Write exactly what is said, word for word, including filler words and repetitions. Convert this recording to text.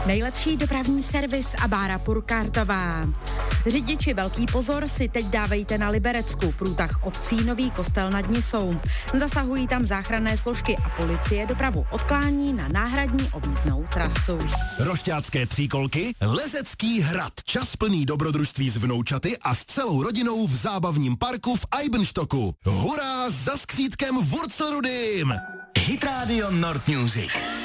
Nejlepší dopravní servis a Bára Purkártová. Řidiči, velký pozor si teď dávejte na Liberecku, průtah obcí Nový Kostel nad Nisou. Zasahují tam záchranné složky a policie dopravu odklání na náhradní objízdnou trasu. Rošťácké tříkolky, Lezecký hrad. Čas plný dobrodružství s vnoučaty a s celou rodinou v zábavním parku v Eibenstocku. Hurá za skřítkem Wurzelrudym! Hit Radio Nord Music.